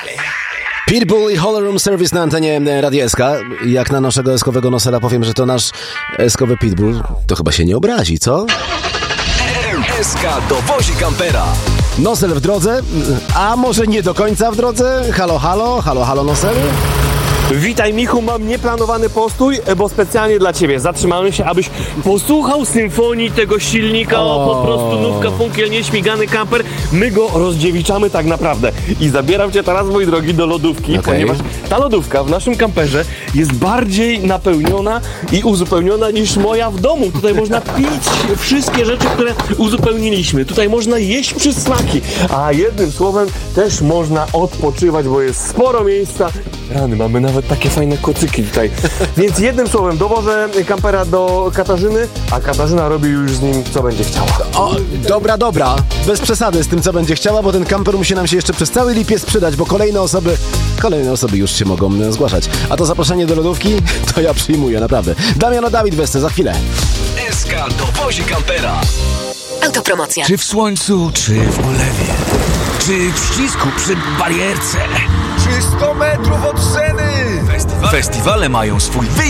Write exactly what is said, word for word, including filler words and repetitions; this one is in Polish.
Pitbull i Hall Room Service na antenie Radia S K. Jak na naszego eskowego nosera powiem, że to nasz eskowy Pitbull, to chyba się nie obrazi, co? S K dowozi kampera. Nosel w drodze, a może nie do końca w drodze? Halo, halo, halo, halo, Nosel? Witaj, Michu, mam nieplanowany postój, bo specjalnie dla ciebie zatrzymałem się, abyś posłuchał symfonii tego silnika. O, po prostu nówka, funkiel, nieśmigany kamper. My go rozdziewiczamy tak naprawdę. I zabieram cię teraz, mój drogi, do lodówki, okay. Ponieważ ta lodówka w naszym kamperze jest bardziej napełniona i uzupełniona niż moja w domu. Tutaj można pić wszystkie rzeczy, które uzupełniliśmy. Tutaj można jeść przysmaki, a jednym słowem też można odpoczywać, bo jest sporo miejsca. Rany, mamy nawet takie fajne kocyki tutaj. Więc jednym słowem dowożę kampera do Katarzyny, a Katarzyna robi już z nim co będzie chciała. O, dobra, dobra. Bez przesady z tym, co będzie chciała, bo ten kamper musi nam się jeszcze przez cały lipiec przydać, bo kolejne osoby, kolejne osoby już się mogą zgłaszać. A to zaproszenie do lodówki, to ja przyjmuję, naprawdę. Damiano Dawid Wesce, za chwilę. S K dowozi kampera. Autopromocja. Czy w słońcu, czy w ulewie, czy w ścisku przy barierce, czy sto metrów od sceny. Festiwale mają swój wyjątek.